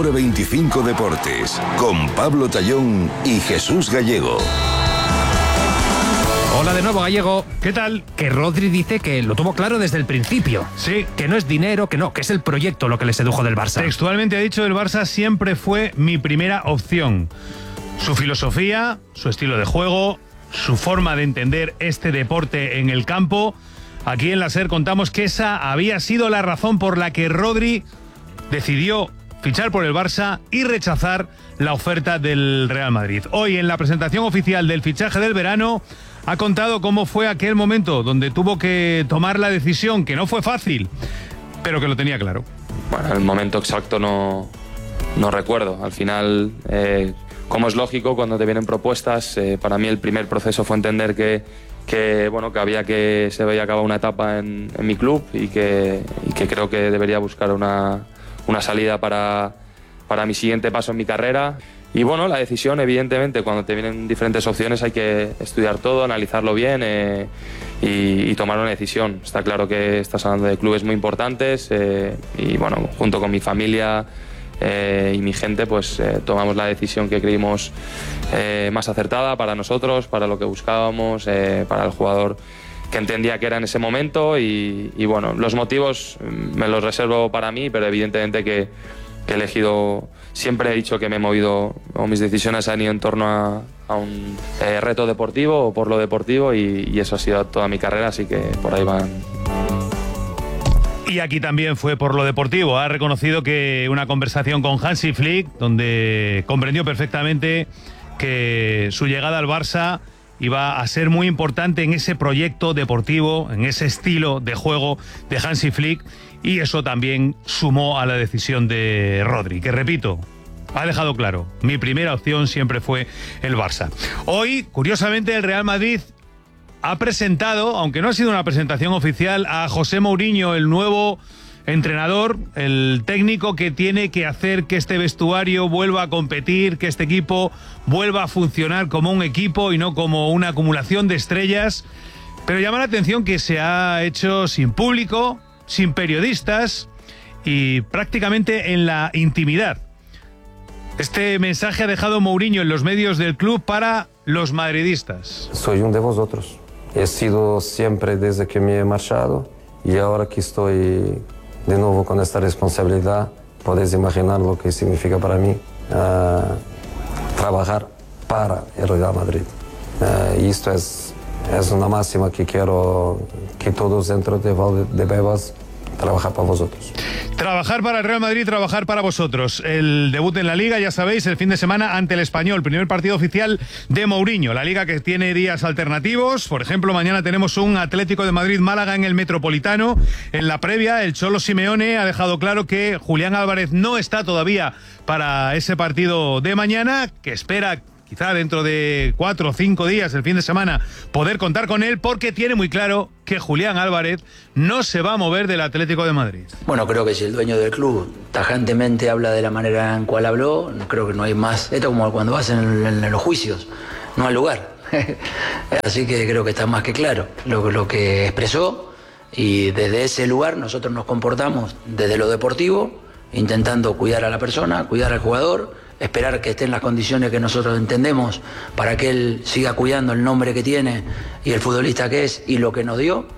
Foro 25 Deportes, con Pablo Tallón y Jesús Gallego. Hola de nuevo, Gallego. ¿Qué tal? Que Rodri dice que lo tuvo claro desde el principio. Sí. Que no es dinero, que es el proyecto lo que le sedujo del Barça. Textualmente ha dicho, el Barça siempre fue mi primera opción. Su filosofía, su estilo de juego, su forma de entender este deporte en el campo. Aquí en la SER contamos que esa había sido la razón por la que Rodri decidió fichar por el Barça y rechazar la oferta del Real Madrid. Hoy, en la presentación oficial del fichaje del verano, ha contado cómo fue aquel momento donde tuvo que tomar la decisión, que no fue fácil, pero que lo tenía claro. Bueno, el momento exacto no recuerdo. Al final, como es lógico, cuando te vienen propuestas, para mí el primer proceso fue entender que había que se veía acabar una etapa en mi club y que creo que debería buscar una salida para mi siguiente paso en mi carrera. Y bueno, la decisión, evidentemente, cuando te vienen diferentes opciones hay que estudiar todo, analizarlo bien y tomar una decisión. Está claro que estás hablando de clubes muy importantes y bueno, junto con mi familia y mi gente, pues tomamos la decisión que creímos más acertada para nosotros, para lo que buscábamos, para el jugador que entendía que era en ese momento y bueno, los motivos me los reservo para mí, pero evidentemente que he elegido, siempre he dicho que me he movido, o mis decisiones han ido en torno a un reto deportivo o por lo deportivo y eso ha sido toda mi carrera, así que por ahí van. Y aquí también fue por lo deportivo. Ha reconocido que una conversación con Hansi Flick, donde comprendió perfectamente que su llegada al Barça iba a ser muy importante en ese proyecto deportivo, en ese estilo de juego de Hansi Flick, y eso también sumó a la decisión de Rodri, que repito, ha dejado claro, mi primera opción siempre fue el Barça. Hoy, curiosamente, el Real Madrid ha presentado, aunque no ha sido una presentación oficial, a José Mourinho, el nuevo entrenador, el técnico que tiene que hacer que este vestuario vuelva a competir, que este equipo vuelva a funcionar como un equipo y no como una acumulación de estrellas. Pero llama la atención que se ha hecho sin público, sin periodistas y prácticamente en la intimidad. Este mensaje ha dejado Mourinho en los medios del club para los madridistas. Soy uno de vosotros. He sido siempre desde que me he marchado y ahora que estoy de nuevo con esta responsabilidad, podéis imaginar lo que significa para mí trabajar para el Real Madrid. Y esto es una máxima que quiero que todos dentro de Valdebebas trabajar para vosotros. Trabajar para el Real Madrid, trabajar para vosotros. El debut en la Liga, ya sabéis, el fin de semana ante el Español. Primer partido oficial de Mourinho. La Liga que tiene días alternativos. Por ejemplo, mañana tenemos un Atlético de Madrid-Málaga en el Metropolitano. En la previa, el Cholo Simeone ha dejado claro que Julián Álvarez no está todavía para ese partido de mañana, que espera quizá dentro de 4 o 5 días, el fin de semana, poder contar con él, porque tiene muy claro que Julián Álvarez no se va a mover del Atlético de Madrid. Bueno, creo que si el dueño del club tajantemente habla de la manera en cual habló, creo que no hay más. Esto es como cuando vas en los juicios, no hay lugar. Así que creo que está más que claro lo que expresó, y desde ese lugar nosotros nos comportamos desde lo deportivo, intentando cuidar a la persona, cuidar al jugador, esperar que esté en las condiciones que nosotros entendemos para que él siga cuidando el nombre que tiene y el futbolista que es y lo que nos dio.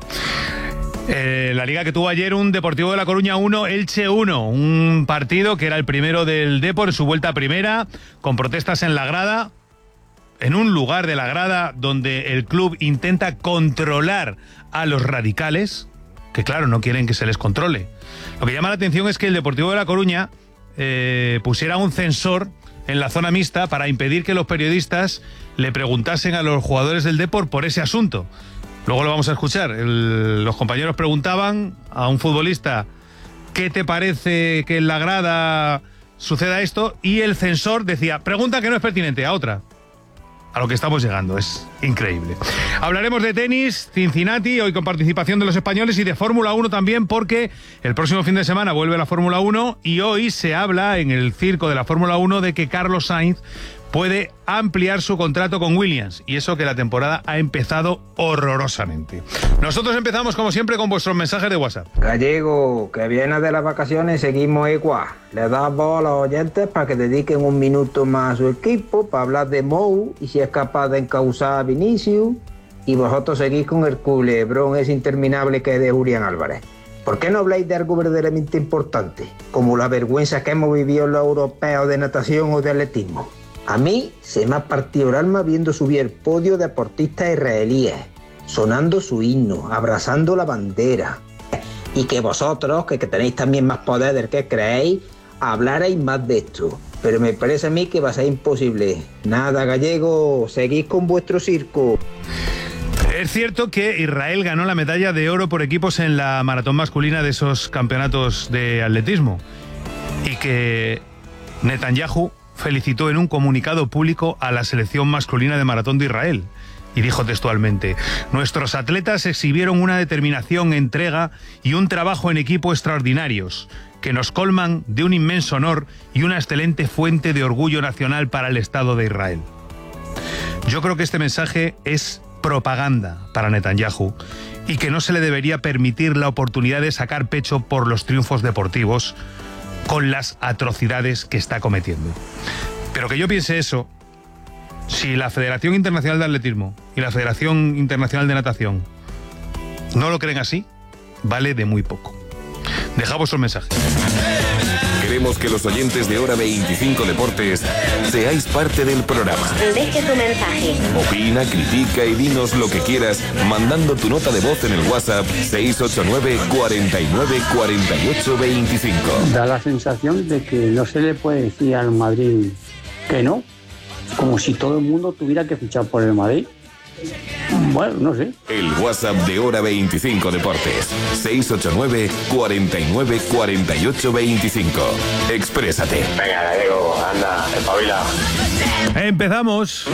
La Liga que tuvo ayer un Deportivo de La Coruña 1, Elche 1, un partido que era el primero del Depor en su vuelta a primera, con protestas en la grada, en un lugar de la grada donde el club intenta controlar a los radicales, que claro, no quieren que se les controle. Lo que llama la atención es que el Deportivo de La Coruña pusiera un censor en la zona mixta para impedir que los periodistas le preguntasen a los jugadores del Depor por ese asunto. Luego lo vamos a escuchar. Los compañeros preguntaban a un futbolista: ¿qué te parece que en la grada suceda esto? Y el censor decía: pregunta que no es pertinente, a otra. A lo que estamos llegando, es increíble. Hablaremos de tenis, Cincinnati, hoy con participación de los españoles, y de Fórmula 1 también, porque el próximo fin de semana vuelve la Fórmula 1 y hoy se habla en el circo de la Fórmula 1 de que Carlos Sainz puede ampliar su contrato con Williams, y eso que la temporada ha empezado horrorosamente. Nosotros empezamos como siempre con vuestros mensajes de WhatsApp. Gallego, que viene de las vacaciones, seguimos igual. Le das voz a los oyentes para que dediquen un minuto más a su equipo, para hablar de Mou y si es capaz de encauzar a Vinicius, y vosotros seguís con el culebrón ese interminable que es de Julián Álvarez. ¿Por qué no habláis de algo verdaderamente importante, como la vergüenza que hemos vivido en los europeos de natación o de atletismo? A mí se me ha partido el alma viendo subir el podio de deportistas israelíes, sonando su himno, abrazando la bandera. Y que vosotros, que tenéis también más poder del que creéis, hablarais más de esto. Pero me parece a mí que va a ser imposible. Nada, Gallego, seguís con vuestro circo. Es cierto que Israel ganó la medalla de oro por equipos en la maratón masculina de esos campeonatos de atletismo, y que Netanyahu felicitó en un comunicado público a la selección masculina de maratón de Israel. Y dijo textualmente: nuestros atletas exhibieron una determinación, entrega y un trabajo en equipo extraordinarios, que nos colman de un inmenso honor y una excelente fuente de orgullo nacional para el Estado de Israel. Yo creo que este mensaje es propaganda para Netanyahu y que no se le debería permitir la oportunidad de sacar pecho por los triunfos deportivos con las atrocidades que está cometiendo. Pero que yo piense eso, si la Federación Internacional de Atletismo y la Federación Internacional de Natación no lo creen así, vale de muy poco. Dejad vuestros mensajes. Queremos que los oyentes de Hora 25 Deportes seáis parte del programa. Deje tu mensaje. Opina, critica y dinos lo que quieras mandando tu nota de voz en el WhatsApp 689 49 48 25. Da la sensación de que no se le puede decir al Madrid que no, como si todo el mundo tuviera que fichar por el Madrid. Bueno, no sé. El WhatsApp de Hora 25 Deportes 689 49 48 25. Exprésate. Venga, Gallego, anda, espabila. Empezamos.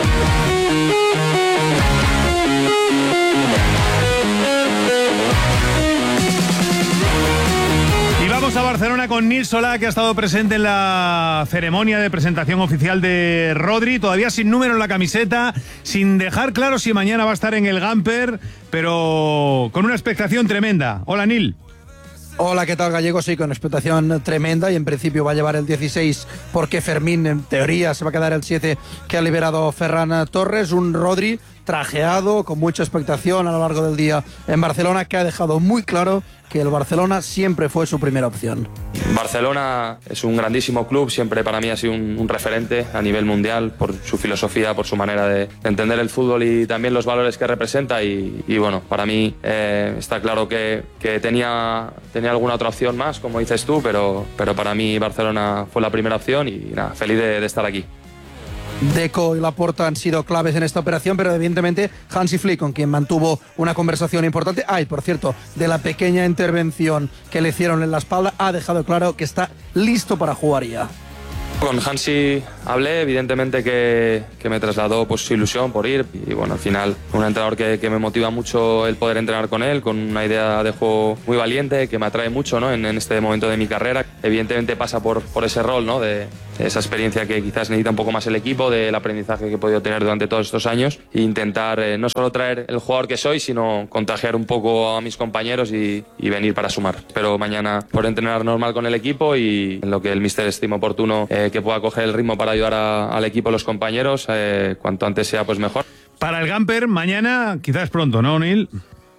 Vamos a Barcelona con Nil Solà, que ha estado presente en la ceremonia de presentación oficial de Rodri, todavía sin número en la camiseta, sin dejar claro si mañana va a estar en el Gamper, pero con una expectación tremenda. Hola, Nil. Hola, ¿qué tal, Gallego? Sí, con expectación tremenda, y en principio va a llevar el 16 porque Fermín en teoría se va a quedar el 7 que ha liberado Ferran Torres. Un Rodri trajeado, con mucha expectación a lo largo del día en Barcelona, que ha dejado muy claro que el Barcelona siempre fue su primera opción. Barcelona es un grandísimo club, siempre para mí ha sido un referente a nivel mundial por su filosofía, por su manera de entender el fútbol y también los valores que representa, y bueno, para mí está claro que tenía alguna otra opción más, como dices tú, pero para mí Barcelona fue la primera opción y nada, feliz de estar aquí. Deco y Laporta han sido claves en esta operación, pero evidentemente Hansi Flick, con quien mantuvo una conversación importante. Y por cierto, de la pequeña intervención que le hicieron en la espalda, ha dejado claro que está listo para jugar ya. Con Hansi hablé, evidentemente que me trasladó pues su ilusión por ir, y bueno, al final un entrenador que me motiva mucho el poder entrenar con él, con una idea de juego muy valiente, que me atrae mucho, ¿no? en este momento de mi carrera. Evidentemente pasa por ese rol, ¿no? de esa experiencia que quizás necesita un poco más el equipo, del aprendizaje que he podido tener durante todos estos años, e intentar no solo traer el jugador que soy, sino contagiar un poco a mis compañeros y venir para sumar. Pero mañana por entrenar normal con el equipo, y en lo que el míster estime oportuno que pueda coger el ritmo para ayudar al equipo, a los compañeros, cuanto antes sea pues mejor. Para el Gamper mañana quizás pronto, ¿no, Neil?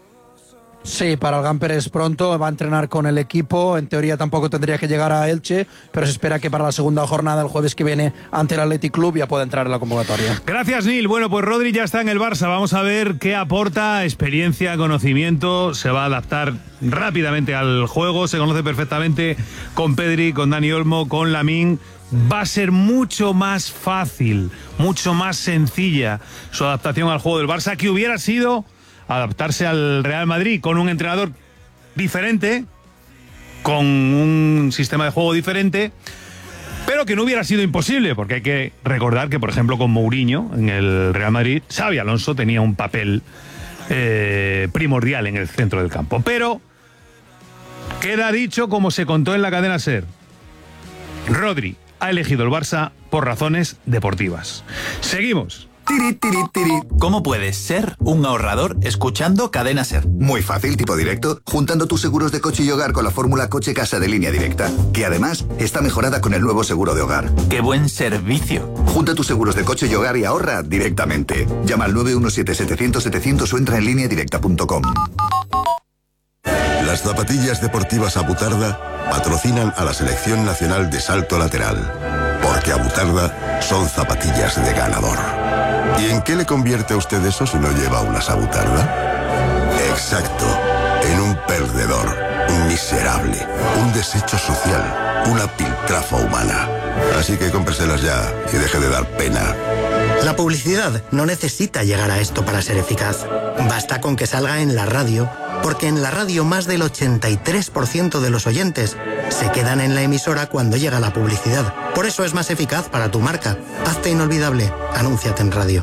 Sí, para el Gamper es pronto, va a entrenar con el equipo, en teoría tampoco tendría que llegar a Elche, pero se espera que para la segunda jornada, el jueves que viene, ante el Athletic Club, ya pueda entrar en la convocatoria. Gracias, Neil. Bueno, pues Rodri ya está en el Barça, vamos a ver qué aporta, experiencia, conocimiento, se va a adaptar rápidamente al juego, se conoce perfectamente con Pedri, con Dani Olmo, con Lamine. Va a ser mucho más fácil, mucho más sencilla su adaptación al juego del Barça, que hubiera sido adaptarse al Real Madrid con un entrenador diferente, con un sistema de juego diferente, pero que no hubiera sido imposible, porque hay que recordar que, por ejemplo, con Mourinho en el Real Madrid, Xabi Alonso tenía un papel primordial en el centro del campo. Pero queda dicho, como se contó en la cadena SER, Rodri ha elegido el Barça por razones deportivas. Seguimos. ¿Cómo puedes ser un ahorrador escuchando Cadena Ser? Muy fácil, tipo directo, juntando tus seguros de coche y hogar con la fórmula Coche Casa de Línea Directa, que además está mejorada con el nuevo seguro de hogar. ¡Qué buen servicio! Junta tus seguros de coche y hogar y ahorra directamente. Llama al 917-700-700 o entra en lineadirecta.com. Las zapatillas deportivas Abutarda patrocinan a la Selección Nacional de Salto Lateral, porque Abutarda son zapatillas de ganador. ¿Y en qué le convierte a usted eso si no lleva una Abutarda? Exacto, en un perdedor, un miserable, un desecho social, una piltrafa humana. Así que cómpreselas ya y deje de dar pena. La publicidad no necesita llegar a esto para ser eficaz. Basta con que salga en la radio, porque en la radio más del 83% de los oyentes se quedan en la emisora cuando llega la publicidad. Por eso es más eficaz para tu marca. Hazte inolvidable. Anúnciate en radio.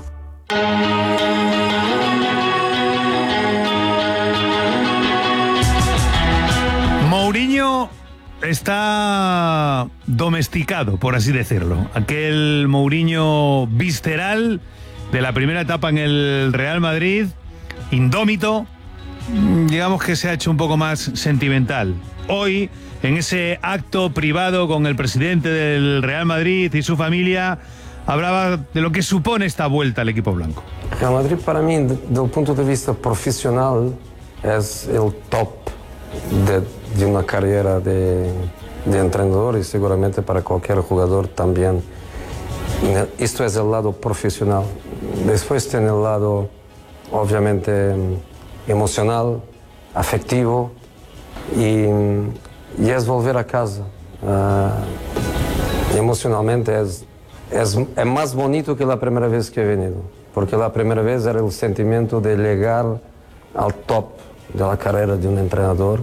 Mourinho está domesticado, por así decirlo. Aquel Mourinho visceral de la primera etapa en el Real Madrid, indómito, digamos que se ha hecho un poco más sentimental. Hoy, en ese acto privado con el presidente del Real Madrid y su familia, hablaba de lo que supone esta vuelta al equipo blanco. El Madrid, para mí, desde el punto de vista profesional, es el top de una carrera de entrenador y seguramente para cualquier jugador también. Esto es el lado profesional. Después tiene el lado, obviamente, emocional, afectivo y es volver a casa. Emocionalmente es más bonito que la primera vez que he venido, porque la primera vez era el sentimiento de llegar al top de la carrera de un entrenador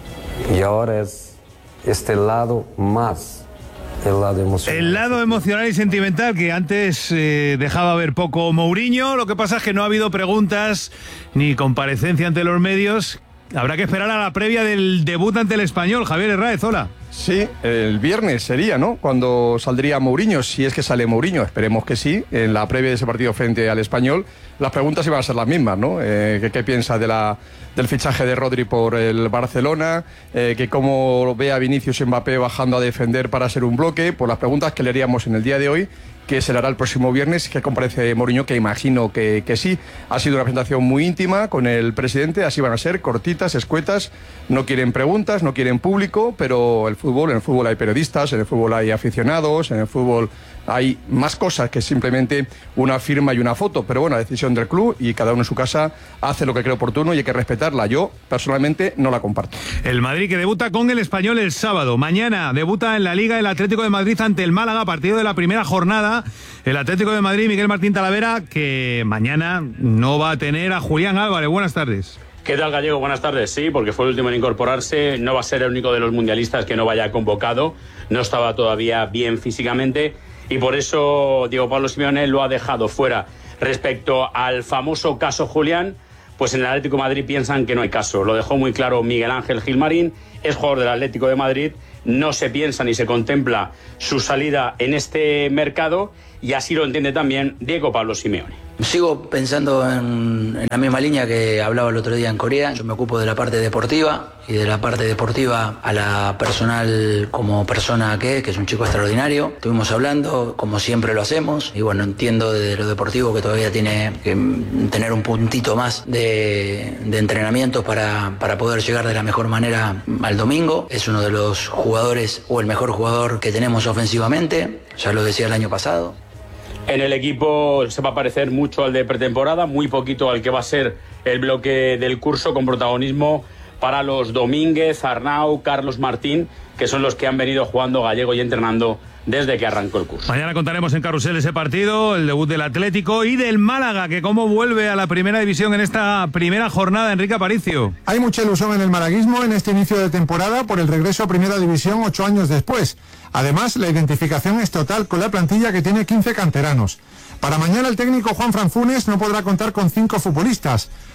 y ahora es este lado más, el lado emocional. El lado emocional y sentimental que antes dejaba ver poco Mourinho. Lo que pasa es que no ha habido preguntas ni comparecencia ante los medios. Habrá que esperar a la previa del debut ante el Español. Javier Herráez, hola. Sí, el viernes sería, ¿no? Cuando saldría Mourinho, si es que sale Mourinho, esperemos que sí, en la previa de ese partido frente al Español. Las preguntas iban a ser las mismas, ¿no? ¿Qué piensa del fichaje de Rodri por el Barcelona? Que cómo ve a Vinicius y Mbappé bajando a defender para ser un bloque. Pues las preguntas que le haríamos en el día de hoy, que se le hará el próximo viernes, que comparece Mourinho, que imagino que sí. Ha sido una presentación muy íntima con el presidente, así van a ser, cortitas, escuetas, no quieren preguntas, no quieren público, pero en el fútbol hay periodistas, en el fútbol hay aficionados, en el fútbol hay más cosas que simplemente una firma y una foto, pero bueno, la decisión del club y cada uno en su casa hace lo que cree oportuno y hay que respetarla. Yo, personalmente, no la comparto. El Madrid que debuta con el Español el sábado. Mañana debuta en la Liga el Atlético de Madrid ante el Málaga, partido de la primera jornada. El Atlético de Madrid, Miguel Martín Talavera, que mañana no va a tener a Julián Álvarez. Buenas tardes. ¿Qué tal, Gallego? Buenas tardes. Sí, porque fue el último en incorporarse. No va a ser el único de los mundialistas que no vaya convocado. No estaba todavía bien físicamente y por eso Diego Pablo Simeone lo ha dejado fuera. Respecto al famoso caso Julián, pues en el Atlético de Madrid piensan que no hay caso. Lo dejó muy claro Miguel Ángel Gilmarín, es jugador del Atlético de Madrid. No se piensa ni se contempla su salida en este mercado y así lo entiende también Diego Pablo Simeone. Sigo pensando en la misma línea que hablaba el otro día en Corea. Yo me ocupo de la parte deportiva y de la parte deportiva a la personal como persona que es un chico extraordinario. Estuvimos hablando, como siempre lo hacemos, y bueno, entiendo de lo deportivo que todavía tiene que tener un puntito más de entrenamiento para poder llegar de la mejor manera al domingo. Es uno de los jugadores o el mejor jugador que tenemos ofensivamente, ya lo decía el año pasado. En el equipo se va a parecer mucho al de pretemporada, muy poquito al que va a ser el bloque del curso, con protagonismo para los Domínguez, Arnau, Carlos Martín, que son los que han venido jugando Gallego y entrenando desde que arrancó el curso. Mañana contaremos en Carrusel ese partido, el debut del Atlético y del Málaga, que cómo vuelve a la primera división en esta primera jornada. Enrique Aparicio. Hay mucha ilusión en el malaguismo en este inicio de temporada por el regreso a primera división 8 años después. Además, la identificación es total con la plantilla, que tiene 15 canteranos. Para mañana el técnico Juan Fran Funes no podrá contar con 5 futbolistas.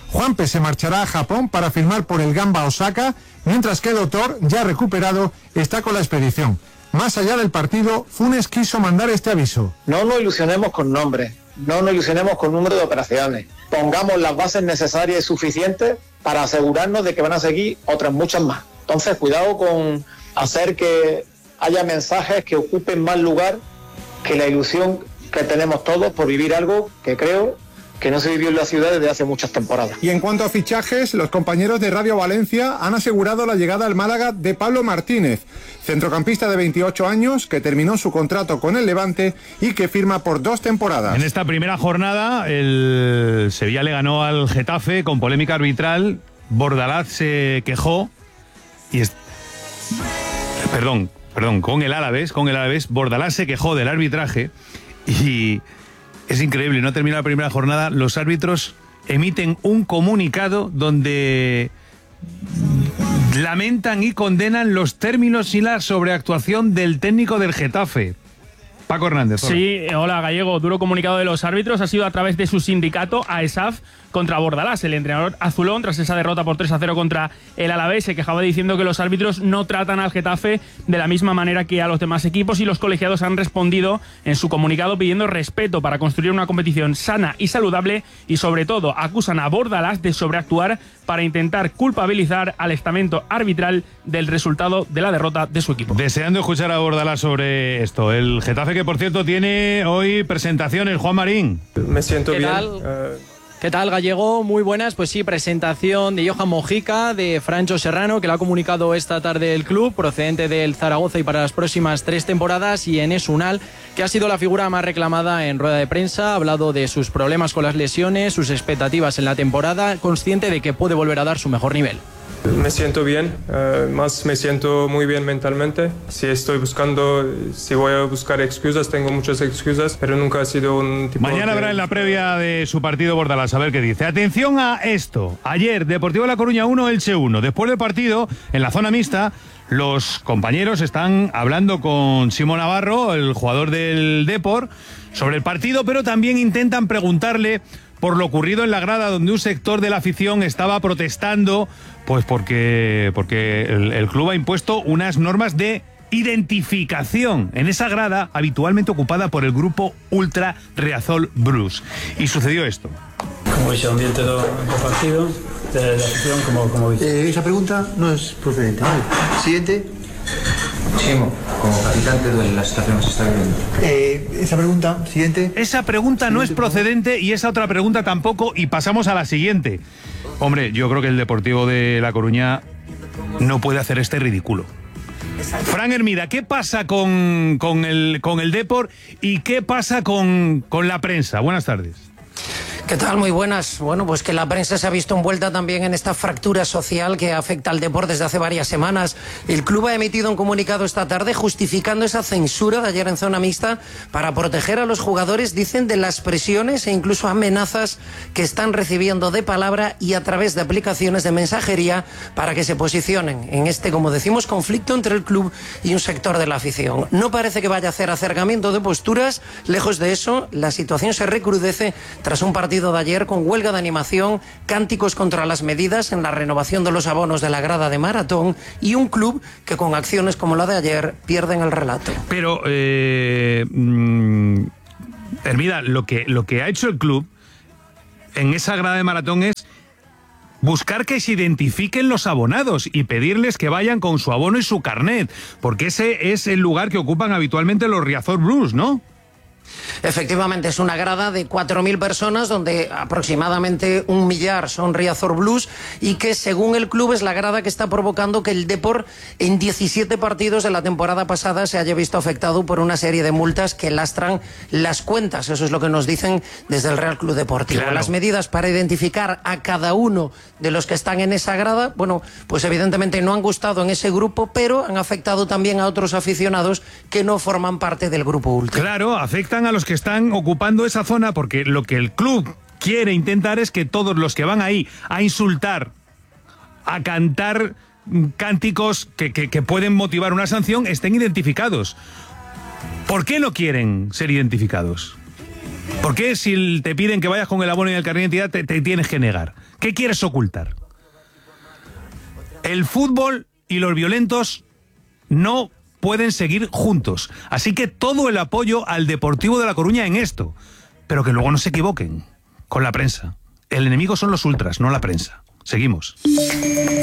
Juanpe se marchará a Japón para firmar por el Gamba Osaka, mientras que Dotor, ya recuperado, está con la expedición. Más allá del partido, Funes quiso mandar este aviso. No nos ilusionemos con nombres, no nos ilusionemos con número de operaciones. Pongamos las bases necesarias y suficientes para asegurarnos de que van a seguir otras muchas más. Entonces, cuidado con hacer que haya mensajes que ocupen más lugar que la ilusión que tenemos todos por vivir algo que creo que no se vivió en la ciudad desde hace muchas temporadas. Y en cuanto a fichajes, los compañeros de Radio Valencia han asegurado la llegada al Málaga de Pablo Martínez, centrocampista de 28 años que terminó su contrato con el Levante y que firma por 2 temporadas. En esta primera jornada, el Sevilla le ganó al Getafe con polémica arbitral. Bordalás se quejó y con el Alavés, Bordalás se quejó del arbitraje y es increíble, no termina la primera jornada, los árbitros emiten un comunicado donde lamentan y condenan los términos y la sobreactuación del técnico del Getafe. Paco Hernández. Hola. Sí, hola Gallego. Duro comunicado de los árbitros ha sido a través de su sindicato AESAF contra Bordalás. El entrenador azulón, tras esa derrota por 3-0 contra el Alavés, se quejaba diciendo que los árbitros no tratan al Getafe de la misma manera que a los demás equipos, y los colegiados han respondido en su comunicado pidiendo respeto para construir una competición sana y saludable, y sobre todo acusan a Bordalás de sobreactuar para intentar culpabilizar al estamento arbitral del resultado de la derrota de su equipo. Deseando escuchar a Bordalás sobre esto. El Getafe, que por cierto tiene hoy presentaciones, Juan Marín. Me siento bien. ¿Qué tal, Gallego? Muy buenas. Pues sí, presentación de Johan Mojica, de Francho Serrano, que lo ha comunicado esta tarde el club, procedente del Zaragoza y para las próximas 3 temporadas, y Enes Unal, que ha sido la figura más reclamada en rueda de prensa. Ha hablado de sus problemas con las lesiones, sus expectativas en la temporada, consciente de que puede volver a dar su mejor nivel. Me siento bien, más me siento muy bien mentalmente. Si voy a buscar excusas, tengo muchas excusas, pero nunca ha sido un tipo. Mañana habrá en la previa de su partido Bordalás, a ver qué dice. Atención a esto. Ayer, Deportivo La Coruña 1, Elche 1. Después del partido, en la zona mixta, los compañeros están hablando con Simón Navarro, el jugador del Depor, sobre el partido, pero también intentan preguntarle por lo ocurrido en la grada, donde un sector de la afición estaba protestando, pues porque el club ha impuesto unas normas de identificación en esa grada habitualmente ocupada por el grupo Ultra Riazor Blues. Y sucedió esto. ¿Cómo veis el ambiente del partido, de la afición? ¿Cómo veis? Esa pregunta no es procedente. ¿Vale? Siguiente. Chimo, como capitán te duele la situación que se está viviendo. Esa pregunta, siguiente. Esa pregunta no es procedente y esa otra pregunta tampoco, y pasamos a la siguiente. Hombre, yo creo que el Deportivo de La Coruña no puede hacer este ridículo. Fran Hermida, ¿qué pasa con el Depor y qué pasa con la prensa? Buenas tardes. ¿Qué tal? Muy buenas. Bueno, pues que la prensa se ha visto envuelta también en esta fractura social que afecta al deporte desde hace varias semanas. El club ha emitido un comunicado esta tarde justificando esa censura de ayer en zona mixta para proteger a los jugadores, dicen, de las presiones e incluso amenazas que están recibiendo de palabra y a través de aplicaciones de mensajería para que se posicionen en este, como decimos, conflicto entre el club y un sector de la afición. No parece que vaya a hacer acercamiento de posturas. Lejos de eso, la situación se recrudece tras un partido de ayer con huelga de animación, cánticos contra las medidas en la renovación de los abonos de la grada de maratón y un club que con acciones como la de ayer pierden el relato. Pero, Hermida, lo que ha hecho el club en esa grada de maratón es buscar que se identifiquen los abonados y pedirles que vayan con su abono y su carnet, porque ese es el lugar que ocupan habitualmente los Riazor Blues, ¿no? Efectivamente, es una grada de 4.000 personas donde aproximadamente 1 millar son Riazor Blues y que, según el club, es la grada que está provocando que el Depor en 17 partidos de la temporada pasada se haya visto afectado por una serie de multas que lastran las cuentas. Eso es lo que nos dicen desde el Real Club Deportivo. Claro. Las medidas para identificar a cada uno de los que están en esa grada, bueno, pues evidentemente no han gustado en ese grupo, pero han afectado también a otros aficionados que no forman parte del grupo ultra. Claro, afectan a los que están ocupando esa zona, porque lo que el club quiere intentar es que todos los que van ahí a insultar, a cantar cánticos que pueden motivar una sanción, estén identificados. ¿Por qué no quieren ser identificados? ¿Por qué si te piden que vayas con el abono y el carnet de identidad te tienes que negar? ¿Qué quieres ocultar? El fútbol y los violentos no pueden seguir juntos. Así que todo el apoyo al Deportivo de La Coruña en esto. Pero que luego no se equivoquen con la prensa. El enemigo son los ultras, no la prensa. Seguimos.